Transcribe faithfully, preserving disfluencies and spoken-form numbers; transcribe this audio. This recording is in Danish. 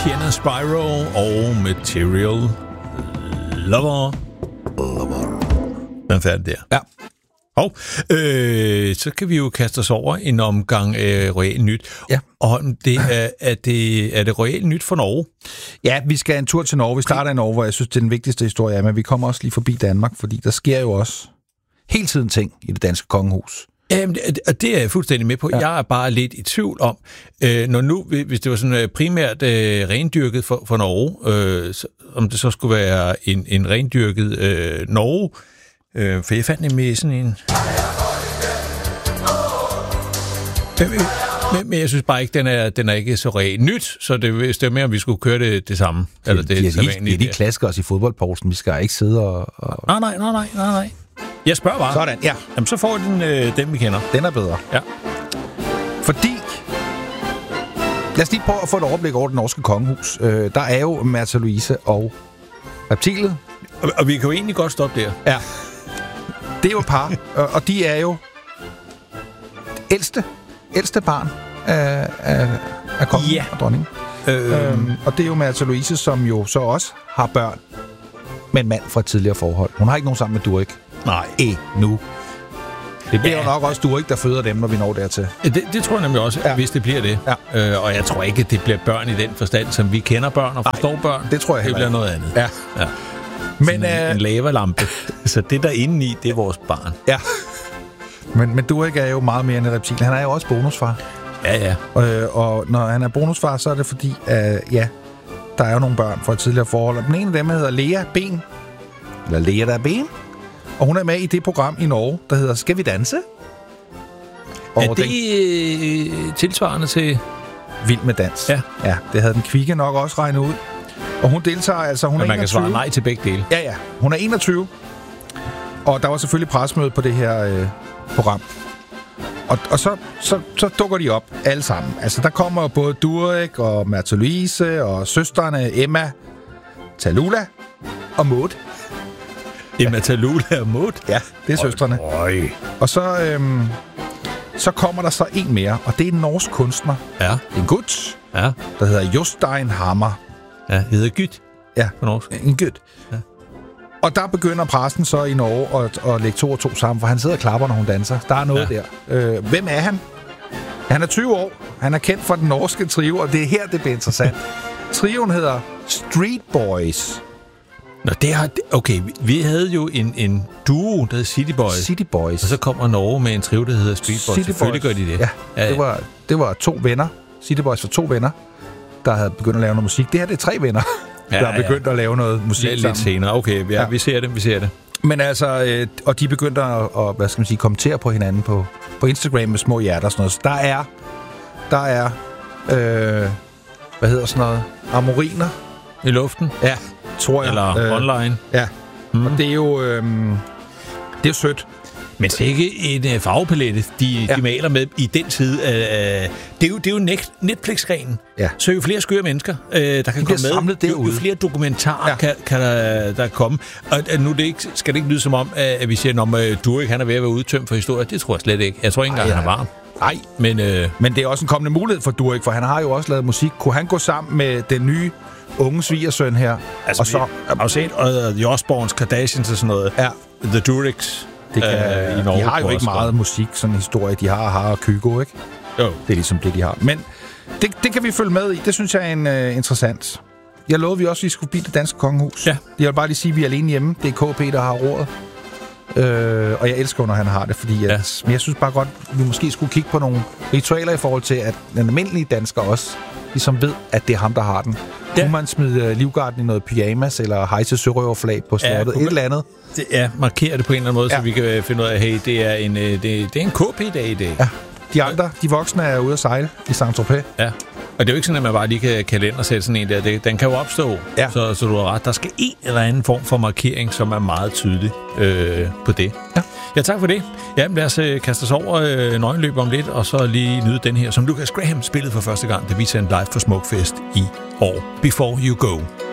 Sienna Spyro og Material Lover. Lover. Den er færdig der. Ja. Og øh, så kan vi jo kaste os over en omgang øh, Royal Nyt. Ja. Og det er, er, det, er det Royal Nyt for Norge? Ja, vi skal en tur til Norge. Vi starter i Norge, hvor jeg synes, det er den vigtigste historie er, men vi kommer også lige forbi Danmark, fordi der sker jo også hele tiden ting i det danske kongehus. Jamen, og det er jeg fuldstændig med på. Ja. Jeg er bare lidt i tvivl om, øh, når nu, hvis det var sådan primært øh, rendyrket for, for Norge, øh, så, om det så skulle være en, en rendyrket øh, Norge, øh, for jeg fandt nemlig sådan en... Men, men, men jeg synes bare ikke, den er, den er ikke så reelt nyt, så det, det er mere, om vi skulle køre det, det samme. Det, eller det, det, er lige, de klasker os i fodboldposten. Vi skal ikke sidde og... og... Nej, nej, nej, nej, nej, nej. Jeg spørger bare. Sådan, ja. Jamen, så får den, øh, den vi kender. Den er bedre. Ja. Fordi... Lad os lige prøve at få et overblik over det norske kongehus. Øh, der er jo Märtha Louise og Reptilet. Og, og vi kan jo egentlig godt stoppe der. Ja. Det er jo et par, og de er jo ældste, ældste barn af, af, af kongen ja. og dronningen. Øhm. Øhm, og det er jo Märtha Louise, som jo så også har børn med en mand fra et tidligere forhold. Hun har ikke nogen sammen med Durek. Nej. Endnu. Det bliver ja. jo nok også Durek, der føder dem, når vi når dertil. Det, det tror jeg nemlig også, ja. hvis det bliver det. Ja. Øh, og jeg tror ikke, det bliver børn i den forstand, som vi kender børn og forstår Nej, børn. Det tror jeg Det bliver ikke. noget andet. Ja. ja. Men, en, øh, en lavalampe. Så det der inde i, det er vores barn. Ja. Men, men Durek er jo meget mere end et reptil. Han er jo også bonusfar. Ja, ja. Og, og når han er bonusfar, så er det fordi, at ja, der er jo nogle børn fra et tidligere forhold. Og den ene af dem hedder Lea Ben. Eller Lea der er Ben. Og hun er med i det program i Norge, der hedder Skal vi danse? Og er det den... øh, tilsvarende til... Vild med dans. Ja. Ja, det havde den kvikke nok også regnet ud. Og hun deltager altså... Hun Men er man enogtyve. kan svare nej til begge dele. Ja, ja. Hun er enogtyve. Og der var selvfølgelig pressemøde på det her øh, program. Og, og så, så, så dukker de op alle sammen. Altså, der kommer jo både Durek og Märtha Louise og søstrene Emma, Tallulah og Maud. Emma, Tallulah og Maud? Ja, det er søstrene. Øj. Og så, øhm, så kommer der så en mere, og det er en norsk kunstner. Ja. En gut, ja. der hedder Jostein Hammer. Ja, det hedder Gyt. Ja, på norsk. En gut. Ja. Og der begynder præsten så i Norge at, at lægge to og to sammen, for han sidder og klapper, når hun danser. Der er noget ja. der. Øh, hvem er han? Han er tyve år. Han er kendt for den norske trio, og det er her, det bliver interessant. Trioen hedder Street Boys. Nå, det har... Okay, vi havde jo en, en duo, der hed City Boys. City Boys. Og så kommer Norge med en trio, der hedder Street Boys. City Selvfølgelig Boys. gør de det. Ja, ja, ja. Det, var, det var to venner. City Boys var to venner, der havde begyndt at lave noget musik. Det her, det er tre venner, ja, der er begyndt ja. at lave noget musik lidt, sammen. Lidt senere. Okay, ja, ja. vi ser det, vi ser det. Men altså, øh, og de begyndte at, at, hvad skal man sige, kommentere på hinanden på, på Instagram med små hjerter og sådan noget. Så der er, der er, øh, hvad hedder sådan noget, amoriner. I luften? Ja, tror jeg. Eller øh, online? Ja, mm. og det er jo, øh, det er jo sødt. Men det er ikke en uh, farvepalette, de, ja. de maler med i den tid. Uh, det er jo, det er jo Netflix-grenen. Ja. Så jo flere skøre mennesker, uh, der kan de komme med, jo, jo flere dokumentarer ja. kan, kan der, der komme. Og uh, nu det ikke, skal det ikke lyde som om, uh, at vi siger, om uh, Durek han er ved at være udtømt for historie. Det tror jeg slet ikke. Jeg tror ikke engang, han er varm. Nej, men, uh, men det er også en kommende mulighed for Durek, for han har jo også lavet musik. Kunne han gå sammen med den nye unge svigersøn her? Altså, og så har jo set uh, The Osbournes, Kardashians og sådan noget. Ja. The Dureks. Det kan, øh, i Norge, de har jo ikke meget musik, sådan en historie. De har har og Kygo, ikke? Jo. Det er ligesom det, de har. Men det, det kan vi følge med i. Det synes jeg er en, uh, interessant. Jeg lovede vi også, at vi skulle blive det danske kongehus. Ja. Jeg vil bare lige sige, at vi er alene hjemme. Det er K P, der har rådet. Øh, og jeg elsker, når han har det, fordi at, ja. Men jeg synes bare godt, at vi måske skulle kigge på nogle ritualer i forhold til, at den almindelige dansker også ligesom ved, at det er ham, der har den. Ja. Kunne man smide Livgarden i noget pyjamas, eller hejse sørøverflag på slottet, ja, et eller andet? Det, ja, markere det på en eller anden måde, ja. Så vi kan finde ud af, hey, det er en, det, det er en K P-dag i dag. Ja. De andre, de voksne er ude at sejle i Saint-Tropez. Ja. Og det er jo ikke sådan, at man bare lige kan kalender sætte sådan en der. Det, den kan jo opstå, ja. så, så du har ret. Der skal en eller anden form for markering, som er meget tydelig øh, på det. Ja. Ja, tak for det. Jamen, lad os øh, kaste os over øh, nøgenløb om lidt, og så lige nyde den her, som Lucas Graham spillede for første gang, da vi sendte live for Smukfest i år. Before You Go.